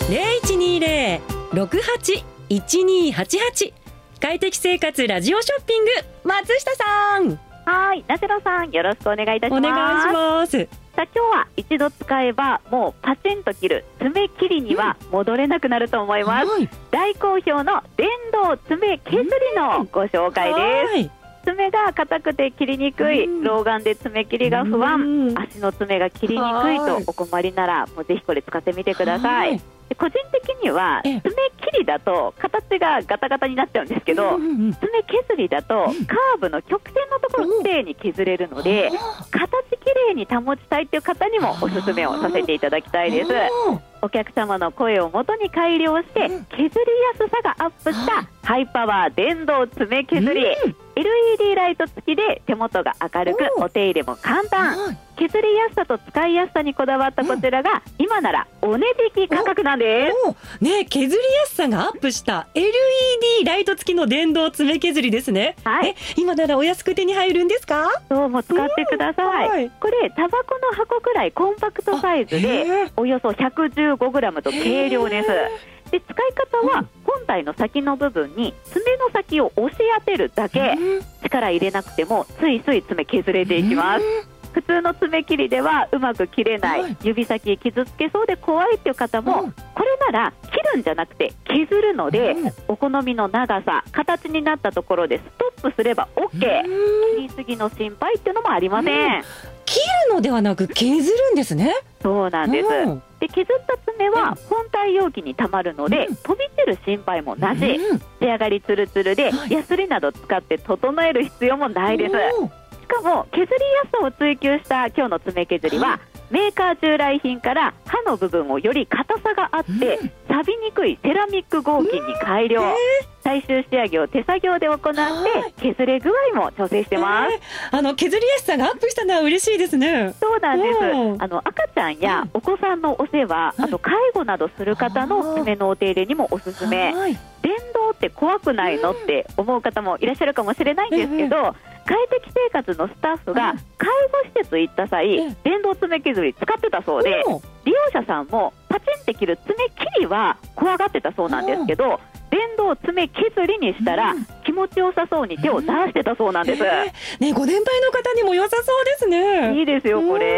0120-68-1288快適生活ラジオショッピング、松下さん。 はい、ナセロさん、よろしくお願いいたします。 お願いします。 さあ、今日は一度使えばもうパチンと切る爪切りには戻れなくなると思います、大好評の電動爪削りのご紹介です。爪が硬くて切りにくい、老眼で爪切りが不安、足の爪が切りにくいとお困りなら、もうぜひこれ使ってみてください。個人的には爪切りだと形がガタガタになっちゃうんですけど、爪削りだとカーブの曲線のところをきれいに削れるので、形きれいに保ちたいという方にもおすすめをさせていただきたいです。お客様の声を元に改良して削りやすさがアップしたハイパワー電動爪削り、LED ライト付きで手元が明るく、お手入れも簡単、削りやすさと使いやすさにこだわったこちらが今ならお値引き価格なんです。 ね、削りやすさがアップした LED ライト付きの電動爪削りですね。今ならお安く手に入るんですか？ どうも使ってください。これタバコの箱くらいコンパクトサイズでおよそ 115g と軽量です。で、使い方は本体の先の部分に爪の先を押し当てるだけ、力入れなくてもスイスイ爪削れていきます。普通の爪切りではうまく切れない、指先傷つけそうで怖いっていう方も、これなら切るんじゃなくて削るので、お好みの長さ、形になったところでストップすれば OK、切りすぎの心配っていうのもありません。 切るのではなく削るんですね。 そうなんです。で、削った爪は本体容器にたまるので、飛び散る心配もなし、仕上がりツルツルで、ヤスリなど使って整える必要もないです。しかも削りやすさを追求した今日の爪削りは、メーカー従来品から刃の部分をより硬さがあって錆びにくいセラミック合金に改良、最終仕上げを手作業で行って削れ具合も調整してます。 削りやすさがアップしたのは嬉しいですね。 そうなんです。赤ちゃんやお子さんのお世話、あと介護などする方の爪のお手入れにもおすすめ。電動って怖くないのって思う方もいらっしゃるかもしれないんですけど、快適生活のスタッフが介護施設行った際、電動爪削り使ってたそうで、利用者さんもパチンって切る爪切りは怖がってたそうなんですけど、電動爪削りにしたら気持ちよさそうに手を出してたそうなんです。 ご年配の方にも良さそうですね。 いいですよこれ。